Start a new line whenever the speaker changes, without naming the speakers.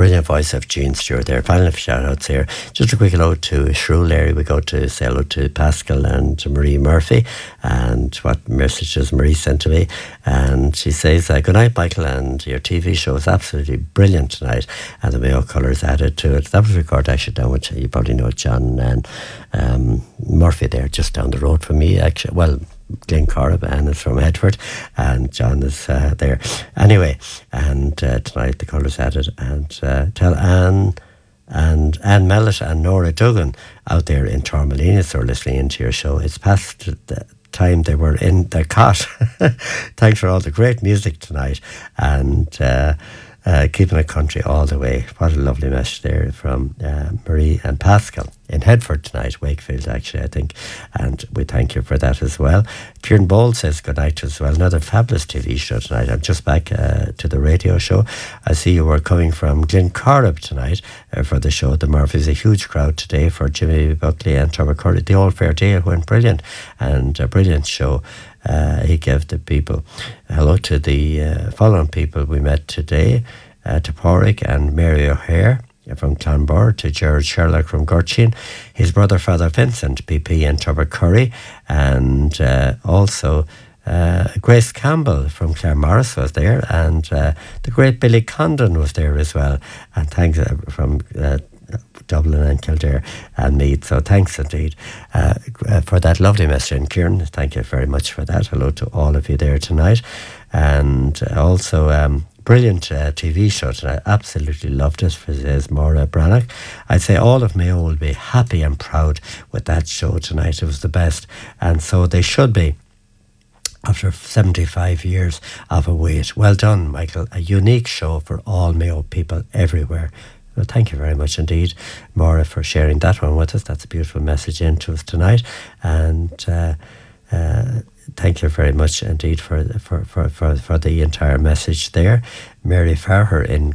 brilliant voice of Jean Stewart there. Final shout outs here. Just a quick hello to Shrew Larry. We go to say hello to Pascal and to Marie Murphy, and what messages Marie sent to me. And she says, good night, Michael, and your TV show is absolutely brilliant tonight, and the Mayo colours added to it. That was recorded actually down with, you probably know John and Murphy there, just down the road from me, actually. Well, Glencorrib, and is from Edford, and John is there anyway. And tonight the colours added, and tell Anne Mellett and Nora Duggan out there in Tormalina are listening into your show. It's past the time they were in their cot. Thanks for all the great music tonight, and keeping it country all the way. What a lovely message there from Marie and Pascal in Headford tonight, Wakefield actually, I think, and we thank you for that as well. Kieran Bowl says good night as well. Another fabulous TV show tonight. I'm just back to the radio show. I see you were coming from Glencorrib tonight for the show. The Murphys, a huge crowd today for Jimmy Buckley and Trevor Curry. The Old Fair Deal went brilliant, and a brilliant show. He gave the people hello to the following people we met today, to Porrick and Mary O'Hare from Clonbur, to Gerard Sherlock from Gurchin, his brother Father Vincent PP and Trevor Curry, and also Grace Campbell from Claremorris was there, and the great Billy Condon was there as well, and thanks from Dublin and Kildare and Meath. So thanks indeed for that lovely message. And Kieran, thank you very much for that. Hello to all of you there tonight. And also brilliant TV show tonight. Absolutely loved it, says Maura Brannock. I'd say all of Mayo will be happy and proud with that show tonight. It was the best, and so they should be after 75 years of a wait. Well done, Michael. A unique show for all Mayo people everywhere. Well, thank you very much indeed, Maura, for sharing that one with us. That's a beautiful message into us tonight, and thank you very much indeed for the entire message there. Mary Farher in